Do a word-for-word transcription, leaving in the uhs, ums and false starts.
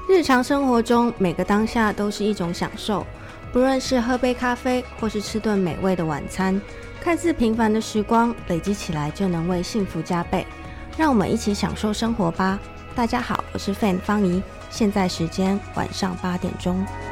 日常生活中，每个当下都是一种享受，不论是喝杯咖啡，或是吃顿美味的晚餐，看似平凡的时光，累积起来就能为幸福加倍。让我们一起享受生活吧。大家好，我是 Fan 方怡，现在时间晚上八点钟。